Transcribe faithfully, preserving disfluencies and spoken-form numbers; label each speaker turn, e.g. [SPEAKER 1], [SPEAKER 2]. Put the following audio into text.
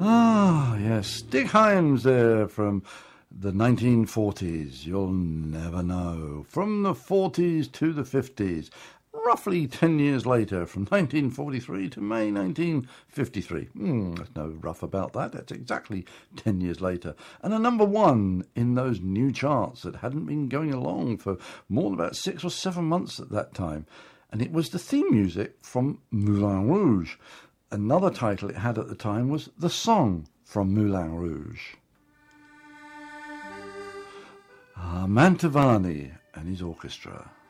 [SPEAKER 1] Ah, yes, Dick Hymes there from the nineteen forties. You'll never know. From the forties to the fifties. Roughly ten years later, from nineteen forty-three to May nineteen fifty-three. Mm, there's no rough about that. That's exactly ten years later. And a number one in those new charts that hadn't been going along for more than about six or seven months at that time. And it was the theme music from Moulin Rouge. Another title it had at the time was The Song from Moulin Rouge. Ah, Mantovani and his orchestra.